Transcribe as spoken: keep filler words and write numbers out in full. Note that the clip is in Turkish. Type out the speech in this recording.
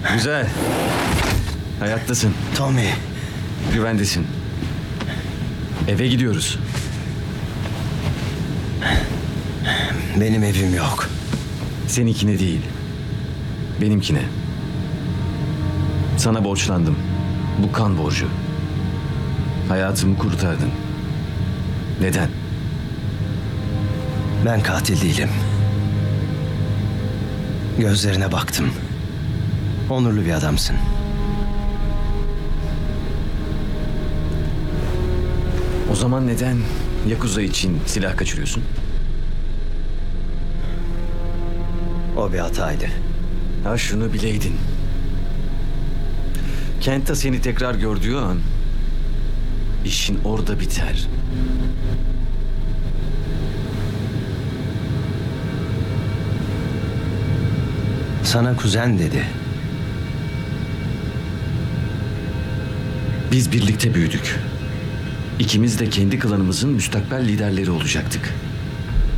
Güzel. Hayattasın. Tommy, Güvendesin. Eve gidiyoruz. benim evim yok. Seninkine değil. Benimkine. Sana borçlandım. Bu kan borcu. Hayatımı kurtardın. Neden? Ben katil değilim. Gözlerine baktım. Onurlu bir adamsın. O zaman neden Yakuza için silah kaçırıyorsun? O bir hataydı. Ha şunu bileydin. Kenta seni tekrar gördüğü an işin orada biter. Sana kuzen dedi. Biz birlikte büyüdük. İkimiz de kendi klanımızın müstakbel liderleri olacaktık.